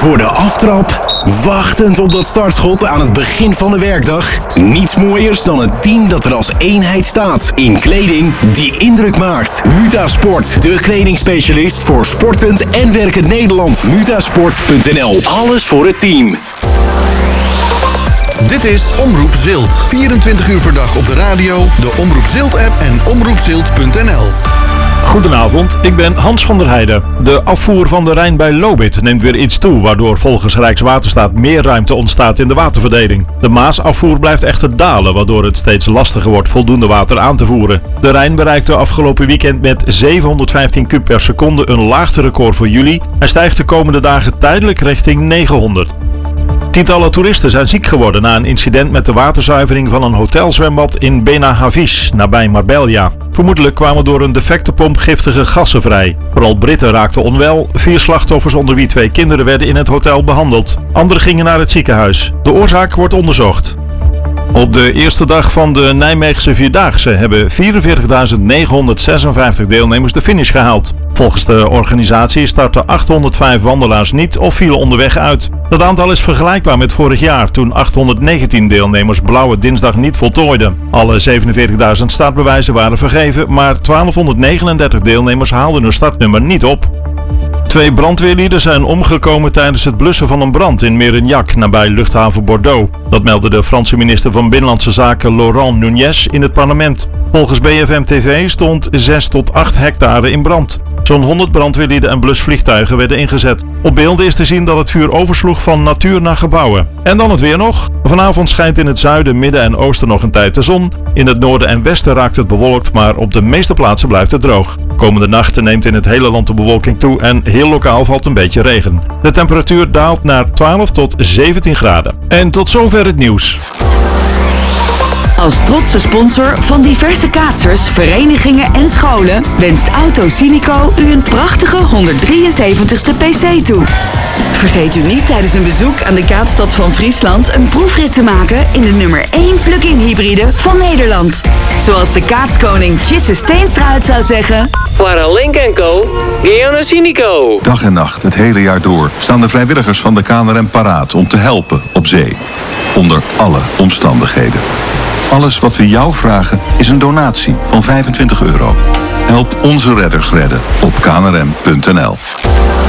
voor de aftrap, wachtend op dat startschot aan het begin van de werkdag. Niets mooiers dan een team dat er als eenheid staat. In kleding die indruk maakt. Mutasport, de kledingspecialist voor sportend en werkend Nederland. Mutasport.nl, alles voor het team. Dit is Omroep Zilt. 24 uur per dag op de radio, de Omroep Zilt-app en omroepzilt.nl. Goedenavond, ik ben Hans van der Heijden. De afvoer van de Rijn bij Lobith neemt weer iets toe, waardoor volgens Rijkswaterstaat meer ruimte ontstaat in de waterverdeling. De Maasafvoer blijft echter dalen, waardoor het steeds lastiger wordt voldoende water aan te voeren. De Rijn bereikte afgelopen weekend met 715 kub per seconde een laagterecord voor juli en stijgt de komende dagen tijdelijk richting 900. Tientallen toeristen zijn ziek geworden na een incident met de waterzuivering van een hotelzwembad in Benahavish, nabij Marbella. Vermoedelijk kwamen door een defecte pomp giftige gassen vrij. Vooral Britten raakten onwel, 4 slachtoffers onder wie 2 kinderen werden in het hotel behandeld. Anderen gingen naar het ziekenhuis. De oorzaak wordt onderzocht. Op de eerste dag van de Nijmeegse Vierdaagse hebben 44.956 deelnemers de finish gehaald. Volgens de organisatie startten 805 wandelaars niet of vielen onderweg uit. Dat aantal is vergelijkbaar met vorig jaar, toen 819 deelnemers Blauwe Dinsdag niet voltooiden. Alle 47.000 startbewijzen waren vergeven, maar 1239 deelnemers haalden hun startnummer niet op. 2 brandweerlieden zijn omgekomen tijdens het blussen van een brand in Mérignac, nabij luchthaven Bordeaux. Dat meldde de Franse minister van Binnenlandse Zaken Laurent Nunez in het parlement. Volgens BFM TV stond 6 tot 8 hectare in brand. Zo'n 100 brandweerlieden en blusvliegtuigen werden ingezet. Op beelden is te zien dat het vuur oversloeg van natuur naar gebouwen. En dan het weer nog. Vanavond schijnt in het zuiden, midden en oosten nog een tijd de zon. In het noorden en westen raakt het bewolkt, maar op de meeste plaatsen blijft het droog. Komende nachten neemt in het hele land de bewolking toe en heel lokaal valt een beetje regen. De temperatuur daalt naar 12 tot 17 graden. En tot zover het nieuws. Als trotse sponsor van diverse kaatsers, verenigingen en scholen wenst Autosinico u een prachtige 173ste PC toe. Vergeet u niet tijdens een bezoek aan de Kaatstad van Friesland een proefrit te maken in de nummer 1 plug-in hybride van Nederland. Zoals de kaatskoning Tjisse Steenstra het zou zeggen: Para Link & Co, Geona Sinico. Dag en nacht, het hele jaar door, staan de vrijwilligers van de KNRM paraat om te helpen op zee. Onder alle omstandigheden. Alles wat we jou vragen is een donatie van €25. Help onze redders redden op knrm.nl.